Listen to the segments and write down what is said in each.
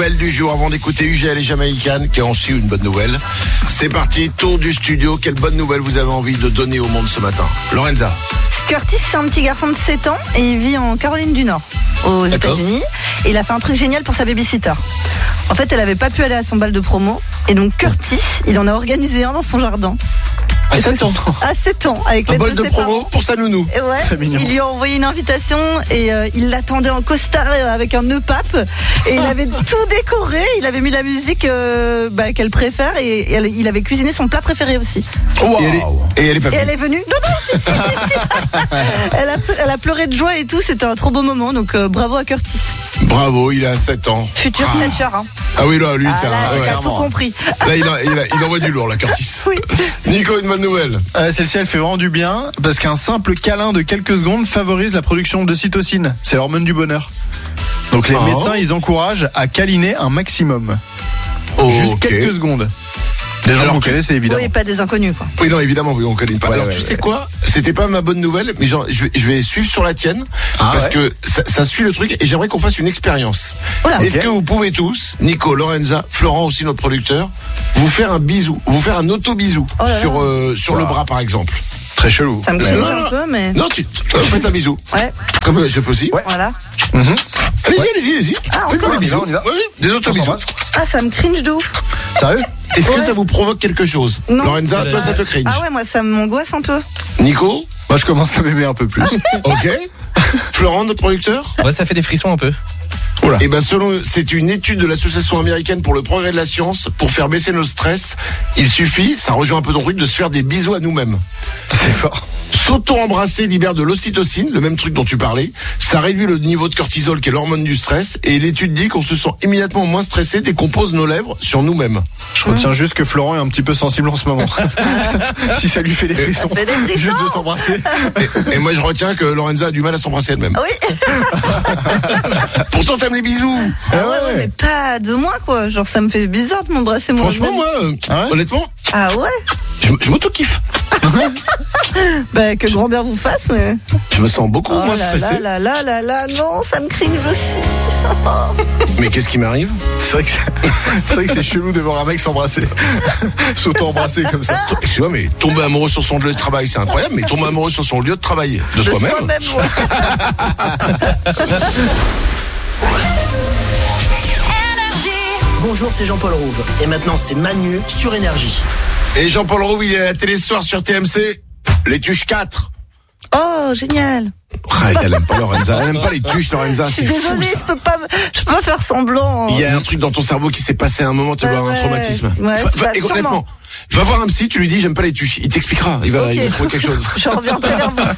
nouvelle du jour avant d'écouter UGL et Jamaïcaine, qui a aussi une bonne nouvelle. C'est parti, tour du studio. Quelle bonne nouvelle vous avez envie de donner au monde ce matin? Lorenza. Curtis, c'est un petit garçon de 7 ans et il vit en Caroline du Nord, aux États-Unis. Et il a fait un truc génial pour sa babysitter. En fait, elle avait pas pu aller à son bal de promo. Et donc Curtis, il en a organisé un dans son jardin. À 7 ans. À 7 ans, avec Un l'aide bol de ses promo parents. pour sa nounou. Et ouais, Très mignon. il lui a envoyé une invitation et il l'attendait en costard avec un nœud pape. Et il avait tout décoré. Il avait mis la musique qu'elle préfère et il avait cuisiné son plat préféré aussi. Et elle est pas Et venue. elle est venue. Non, si. Elle a pleuré de joie et tout. C'était un trop beau moment. Donc bravo à Curtis. Bravo, il a 7 ans. Futur catcher. Hein. Ah oui, là, lui, c'est Là, un... il ouais. a tout compris. Là, il envoie du lourd, là, Curtis. Oui. Nico, une bonne nouvelle. Celle-ci, elle fait vraiment du bien parce qu'un simple câlin de quelques secondes favorise la production d'ocytocine. C'est l'hormone du bonheur. Donc les médecins, ils encouragent à câliner un maximum. Juste quelques secondes. Les gens Alors, vous tu- connaissez évidemment. Oui, pas des inconnus, quoi. Oui, non, évidemment, oui, on connaît pas. Ouais, Alors, ouais, tu ouais. sais quoi? C'était pas ma bonne nouvelle, mais genre, je vais suivre sur la tienne, parce que ça suit le truc, et j'aimerais qu'on fasse une expérience. Oula. Est-ce que vous pouvez tous, Nico, Lorenza, Florent aussi, notre producteur, vous faire un bisou, vous faire un auto-bisou Oh là là. sur le bras, par exemple? Très chelou. Ça me cringe un peu, mais. Non, tu faites un bisou. Ouais, Comme je fais aussi. voilà. Allez-y. Ah, Faites-moi encore des bisous. On y va. Oui, des auto-bisous. Ah, ça me cringe de ouf. Sérieux? Est-ce que Ouais. ça vous provoque quelque chose? Non. Lorenza, toi, ça te cringe. Ah ouais, moi, ça m'angoisse un peu. Nico? Moi, je commence à m'aimer un peu plus. Ok. Florent, notre producteur? Ouais, ça fait des frissons un peu. Et ben c'est une étude de l'association américaine pour le progrès de la science. Pour faire baisser nos stress, il suffit, ça rejoint un peu ton truc, de se faire des bisous à nous-mêmes. C'est fort. S'auto-embrasser libère de l'ocytocine, le même truc dont tu parlais. Ça réduit le niveau de cortisol, qui est l'hormone du stress. Et l'étude dit qu'on se sent immédiatement moins stressé dès qu'on pose nos lèvres sur nous-mêmes. Je retiens juste que Florent est un petit peu sensible en ce moment. Si ça lui fait des frissons. fait des frissons. Juste de s'embrasser. Et moi, je retiens que Lorenza a du mal à s'embrasser elle-même. Oui. Pourtant, t'aimes les bisous. Ah ouais, mais pas de moi, quoi. Genre, ça me fait bizarre de m'embrasser moi. Franchement, moi, Ah ouais honnêtement, Ah ouais? je m'auto-kiffe. Bah, que grand-père vous fasse, mais. Je me sens beaucoup Oh moins là stressé. là, non, ça me cringe aussi. Mais qu'est-ce qui m'arrive? C'est vrai que c'est chelou de voir un mec s'embrasser. S'auto-embrasser comme ça. Excuse-moi, mais tomber amoureux sur son lieu de travail, c'est incroyable, mais tomber amoureux sur son lieu de travail de soi-même. Ouais. Bonjour, c'est Jean-Paul Rouve. Et maintenant, c'est Manu sur Énergie. Et Jean-Paul Roux, il est à la télé ce soir sur TMC. Les tuches 4. Oh, génial. Elle aime pas Lorenza. Elle aime pas les tuches, Lorenza. Je suis C'est fou, désolée, ça. je peux pas faire semblant. Il y a un truc dans ton cerveau qui s'est passé à un moment, tu vois, un traumatisme. Ouais, bah, sûrement. Honnêtement, va voir un psy, tu lui dis j'aime pas les tuches. Il t'expliquera. Il va trouver quelque chose. Je reviendrai vers vous.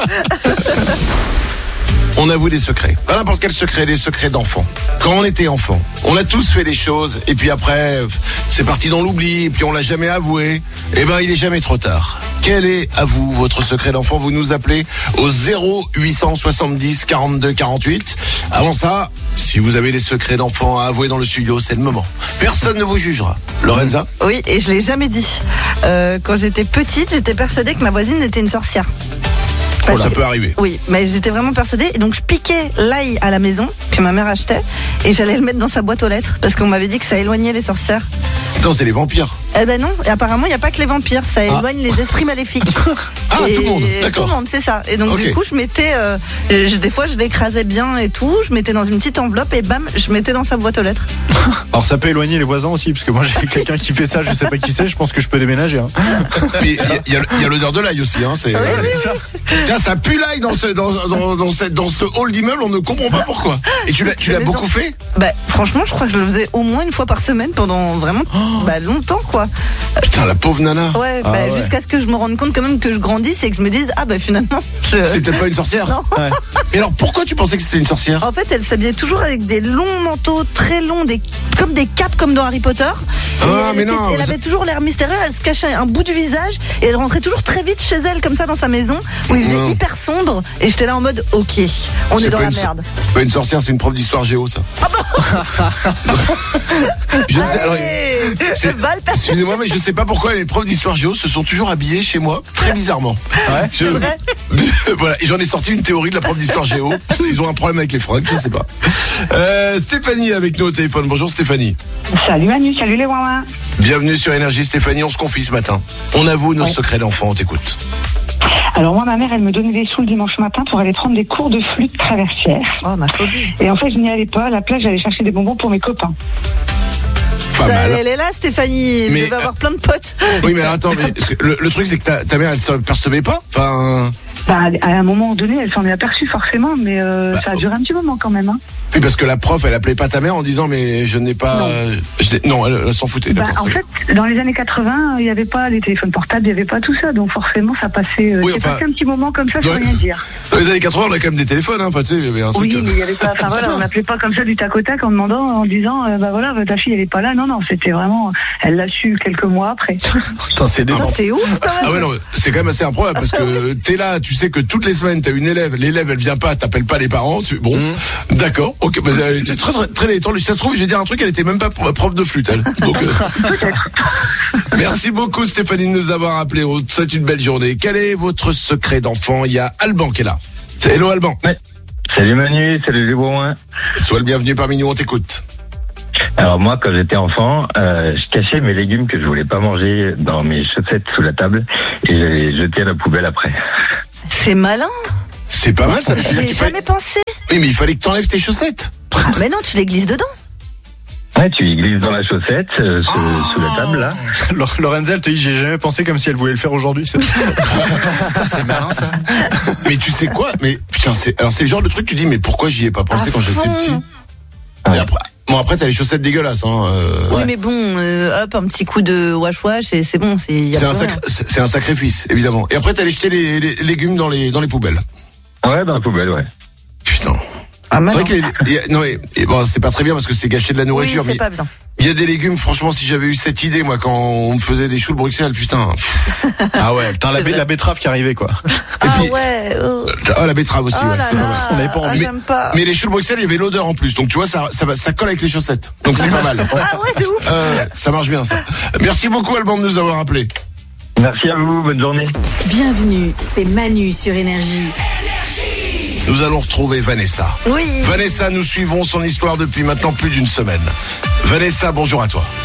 On avoue des secrets. Pas n'importe quel secret, des secrets d'enfant. Quand on était enfant, on a tous fait des choses, et puis après, c'est parti dans l'oubli, et puis on l'a jamais avoué. Eh ben, il est jamais trop tard. Quel est, à vous, votre secret d'enfant? Vous nous appelez au 0870 42 48. Avant ça, si vous avez des secrets d'enfant à avouer dans le studio, c'est le moment. Personne ne vous jugera. Lorenza? Oui, et je l'ai jamais dit. Quand j'étais petite, j'étais persuadée que ma voisine était une sorcière. Parce Ça que- peut arriver. Oui, mais j'étais vraiment persuadée. Et donc, je piquais l'ail à la maison, que ma mère achetait, et j'allais le mettre dans sa boîte aux lettres, parce qu'on m'avait dit que ça éloignait les sorcières. Non, c'est les vampires. Eh ben non, et apparemment, il n'y a pas que les vampires, ça éloigne les esprits maléfiques. Ah, Et tout le monde, d'accord. Tout le monde, c'est ça. Et donc, Ok. du coup, je mettais, des fois, je l'écrasais bien et tout, je mettais dans une petite enveloppe, et bam, je mettais dans sa boîte aux lettres. Alors ça peut éloigner les voisins aussi, parce que moi j'ai quelqu'un qui fait ça, je sais pas qui c'est, je pense que je peux déménager. Hein. Puis, il y a l'odeur de l'ail aussi, hein. C'est, C'est ça. Tiens, ça pue l'ail dans ce hall d'immeuble, on ne comprend pas pourquoi. Et tu l'as beaucoup fait? Bah, franchement, je crois que je le faisais au moins une fois par semaine pendant vraiment longtemps, quoi. Putain, la pauvre nana. Ouais, Ah ouais. jusqu'à ce que je me rende compte quand même que je grandisse et que je me dise, ah bah finalement, C'est peut-être pas une sorcière. Non. Et alors, pourquoi tu pensais que c'était une sorcière? En fait, elle s'habillait toujours avec des longs manteaux très longs, comme des capes comme dans Harry Potter. Mais non. Elle avait toujours l'air mystérieux, elle se cachait un bout du visage et elle rentrait toujours très vite chez elle, comme ça, dans sa maison, où il faisait hyper sombre. Et j'étais là en mode, ok, on est dans la merde. C'est pas une sorcière, c'est une prof d'histoire géo, ça. Ah bon. Je ne sais, alors, excusez-moi, mais je sais pas pourquoi les profs d'histoire géo se sont toujours habillés chez moi, très bizarrement. Ouais, c'est vrai. Voilà, et j'en ai sorti une théorie de la prof d'histoire géo. Ils ont un problème avec les fringues, je sais pas. Stéphanie avec nous au téléphone. Bonjour Stéphanie. Salut Manu, salut les Wawa. Bienvenue sur Énergie Stéphanie, on se confie ce matin. On avoue nos secrets d'enfant, on t'écoute. Alors moi, ma mère, elle me donnait des sous le dimanche matin pour aller prendre des cours de flûte traversière. Oh, ma phobie. Et en fait, je n'y allais pas. À la place, j'allais chercher des bonbons pour mes copains. Pas mal. Elle est là, Stéphanie. Elle devait avoir plein de potes. Oui, mais alors, attends, mais le truc, c'est que ta mère, elle se percevait pas. Enfin. Bah, à un moment donné, elle s'en est aperçue forcément, mais ça a duré un petit moment quand même. Hein. Oui, parce que la prof, elle appelait pas ta mère en disant mais je n'ai pas. Non, elle s'en foutait. Bah, en fait, dans les années 80, il n'y avait pas les téléphones portables, il n'y avait pas tout ça, donc forcément, ça passait. Passé un petit moment comme ça, sans rien dire. Dans les années 80, on a quand même des téléphones, hein. Tu sais, il y avait un truc. Oui, mais il y avait pas. Enfin voilà, on n'appelait pas comme ça du tac au tac en demandant, en disant, bah voilà, ta fille, elle est pas là. Non, c'était vraiment. Elle l'a su quelques mois après. Putain, c'est ouf. Quand même. Ah ouais, non, c'est quand même assez improbable parce que t'es là, tu sais que toutes les semaines, t'as une élève, l'élève, elle vient pas, t'appelles pas les parents. Bon, d'accord, ok, bah, elle était très détendue. Si ça se trouve, je vais dire un truc, elle était même pas prof de flûte, elle. Donc, merci beaucoup Stéphanie de nous avoir appelé. On te souhaite une belle journée. Quel est votre secret d'enfant? Il y a Alban qui est là. Hello Alban. Ouais. Salut Manu, salut les Bourroins. Sois le bienvenu parmi nous, on t'écoute. Alors moi, quand j'étais enfant, je cachais mes légumes que je voulais pas manger dans mes chaussettes sous la table et je les jetais à la poubelle après. C'est malin. C'est pas mal ça. J'ai jamais pensé. Oui, mais il fallait que t'enlèves tes chaussettes. Ah, mais non, tu les glisses dedans. Ouais, tu y glisses dans la chaussette, sous la table, là. Lorenza, elle te dit, j'ai jamais pensé comme si elle voulait le faire aujourd'hui. C'est malin, ça. Mais tu sais quoi? Mais, putain, c'est le genre de truc, tu dis, mais pourquoi j'y ai pas pensé quand j'étais petit? Et après, t'as les chaussettes dégueulasses, hein. Oui, mais bon, hop, un petit coup de wash et c'est bon, c'est un sacrifice, évidemment. Et après, t'as jeté les légumes dans les poubelles. Ouais, dans la poubelle, ouais. Putain. Ah, c'est vrai que bon, c'est pas très bien parce que c'est gâcher de la nourriture. Oui, c'est pas bien. Il y a des légumes, franchement, si j'avais eu cette idée, moi, quand on me faisait des choux de Bruxelles, putain. Ah ouais, putain, la betterave qui arrivait, quoi. Et puis, ouais. La betterave aussi, ouais. C'est pas mal. On avait pas envie. J'aime pas. Mais les choux de Bruxelles, il y avait l'odeur en plus. Donc, tu vois, ça colle avec les chaussettes. Donc, c'est pas mal. Ah ouais, c'est ouf. Ça marche bien, ça. Merci beaucoup, Alban, de nous avoir appelés. Merci à vous, bonne journée. Bienvenue, c'est Manu sur Énergie. Nous allons retrouver Vanessa. Oui. Vanessa, nous suivons son histoire depuis maintenant plus d'une semaine. Vanessa, bonjour à toi.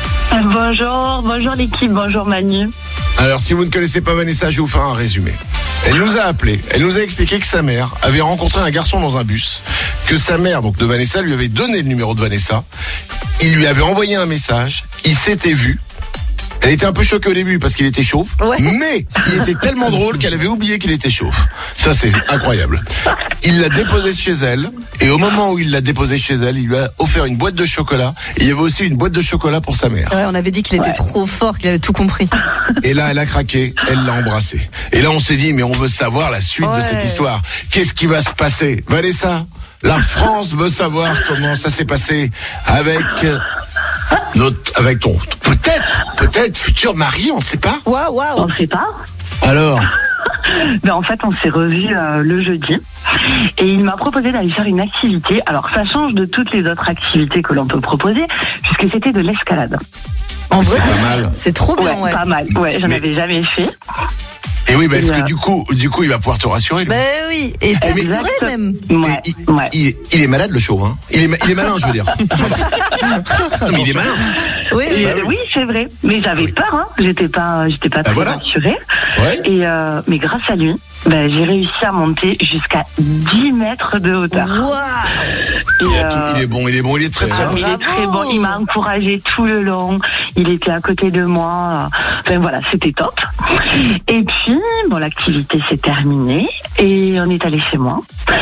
Bonjour l'équipe, bonjour Manu. Alors, si vous ne connaissez pas Vanessa, je vais vous faire un résumé. Elle nous a appelé, elle nous a expliqué que sa mère avait rencontré un garçon dans un bus, que sa mère, donc de Vanessa, lui avait donné le numéro de Vanessa. Il lui avait envoyé un message, il s'était vu. Elle était un peu choquée au début parce qu'il était chauve, mais il était tellement drôle qu'elle avait oublié qu'il était chauve. Ça, c'est incroyable. Il l'a déposé chez elle, et au moment où il l'a déposé chez elle, il lui a offert une boîte de chocolat, et il y avait aussi une boîte de chocolat pour sa mère. Ouais, on avait dit qu'il était trop fort, qu'il avait tout compris. Et là, elle a craqué, elle l'a embrassé. Et là, on s'est dit, mais on veut savoir la suite de cette histoire. Qu'est-ce qui va se passer? Vanessa, la France veut savoir comment ça s'est passé avec ton peut-être futur mari, on ne sait pas. Waouh. On ne sait pas. Alors Ben en fait, on s'est revus le jeudi et il m'a proposé d'aller faire une activité. Alors, ça change de toutes les autres activités que l'on peut proposer puisque c'était de l'escalade. En vrai, c'est pas mal. C'est trop bien, ouais. Pas mal. Ouais, j'en avais jamais fait. Et oui, parce que du coup, il va pouvoir te rassurer. Lui. Ben oui, et t'assurer même. Ouais. Il est malade, le show, hein. Il est malin, je veux dire. Mais il est malin. Oui, oui, c'est vrai. Mais j'avais peur, hein. J'étais pas très rassurée. Ouais. Et mais grâce à lui, j'ai réussi à monter jusqu'à 10 mètres de hauteur. Wow. Il est bon, il est très très bon. Il est très bon, il m'a encouragé tout le long, il était à côté de moi, enfin voilà, c'était top. Et puis, l'activité s'est terminée et on est allé chez moi.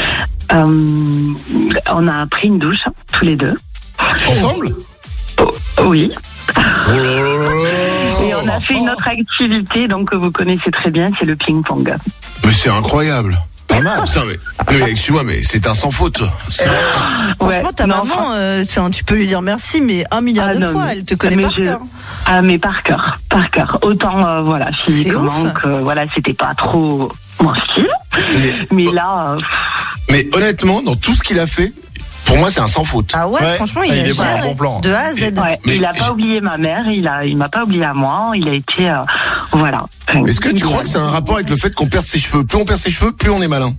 On a pris une douche, tous les deux. Ensemble? Oui. Oh là là là là. Et on a fait une autre activité, donc que vous connaissez très bien, c'est le ping-pong. Mais c'est incroyable. Pas mal. Putain, mais excuse-moi, mais c'est un sans faute. Franchement, ta maman, tu peux lui dire merci, mais 1 milliard de fois, elle te connaît par cœur. Ah, mais par cœur. Autant, voilà, physiquement que, voilà, c'était pas trop mon style. Mais là... Mais honnêtement, dans tout ce qu'il a fait, pour moi, c'est un sans faute. Ah ouais, franchement, il est bon plan. De A à Z. Ouais, il a pas oublié ma mère, il m'a pas oublié à moi, il a été, voilà. Est-ce que tu crois que c'est un rapport avec le fait qu'on perde ses cheveux? Plus on perd ses cheveux, plus on est malin.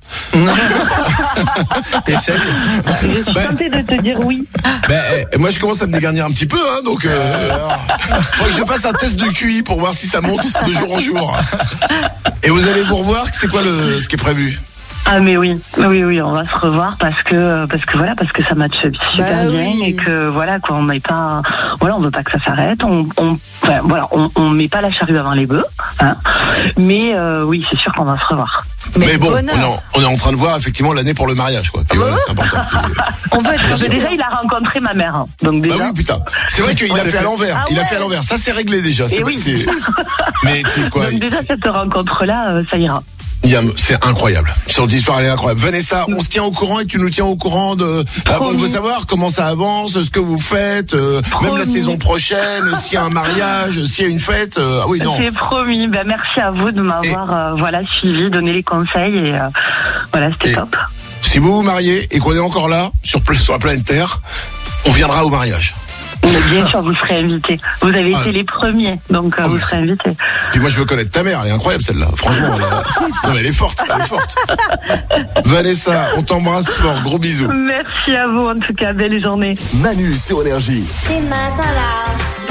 Essaye. Je suis tentée de te dire oui. Moi, je commence à me dégarnir un petit peu, hein, donc faudrait que je fasse un test de QI pour voir si ça monte de jour en jour. Et vous allez vous revoir, c'est quoi ce qui est prévu? Ah mais oui, on va se revoir parce que ça matche super bien et que voilà quoi, on met pas, voilà, on veut pas que ça s'arrête, on met pas la charrue avant les bœufs, hein. Mais oui, c'est sûr qu'on va se revoir. Mais bon, on est en train de voir effectivement l'année pour le mariage, quoi. Puis voilà, c'est important. On veut être déjà, il a rencontré ma mère, hein, donc déjà. Ah oui, putain. C'est vrai qu'il a fait à l'envers. Il a fait à l'envers. Ça, c'est réglé déjà. Mais tu sais quoi. Donc déjà, cette rencontre-là, ça ira. C'est incroyable. Cette histoire, elle est incroyable. Vanessa, on se tient au courant et tu nous tiens au courant de... on veut savoir comment ça avance, ce que vous faites, même la saison prochaine, s'il y a un mariage, s'il y a une fête. Oui, non. C'est promis. Merci à vous de m'avoir suivi, donné les conseils et voilà, c'était top. Si vous vous mariez et qu'on est encore là, sur la planète Terre, on viendra au mariage. Mais bien sûr, vous serez invités. Vous avez été les premiers, donc vous serez invités. Puis moi, je veux connaître ta mère. Elle est incroyable, celle-là. Franchement, elle est forte. Vanessa, on t'embrasse fort. Gros bisous. Merci à vous, en tout cas. Belle journée. Manu sur Énergie. C'est matin là.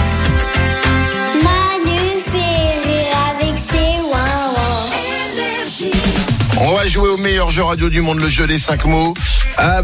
Manu fait rire avec ses ouin-ouin. On va jouer au meilleur jeu radio du monde, le jeu des 5 mots.